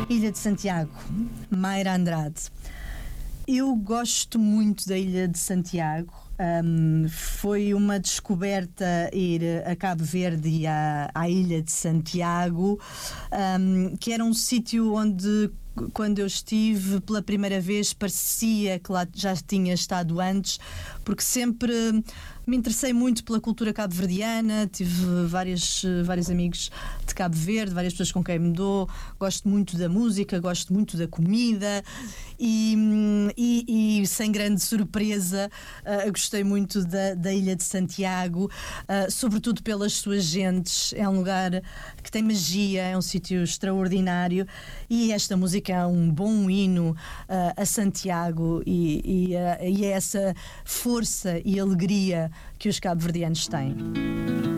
Ilha de Santiago, Mayra Andrade. Eu gosto muito da Ilha de Santiago. Foi uma descoberta ir a Cabo Verde e à Ilha de Santiago, que era um sítio onde, quando eu estive pela primeira vez, parecia que lá já tinha estado antes, porque sempre me interessei muito pela cultura cabo-verdiana. Tive vários amigos de Cabo Verde, várias pessoas com quem me dou. Gosto muito da música, gosto muito da comida e sem grande surpresa, gostei muito da Ilha de Santiago, sobretudo pelas suas gentes. É um lugar que tem magia, é um sítio extraordinário, e esta música é um bom hino a Santiago e a essa força e alegria que os cabo-verdianos têm.